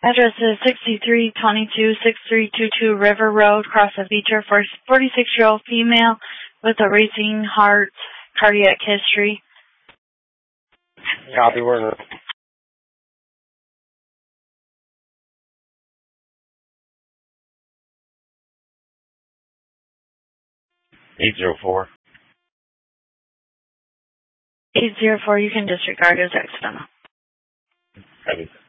Address is 6322-6322 River Road, Crossett Beecher, for 46-year-old female with a racing heart, cardiac history. Copy, Werner. 804. 804, you can disregard as accidental. Copy.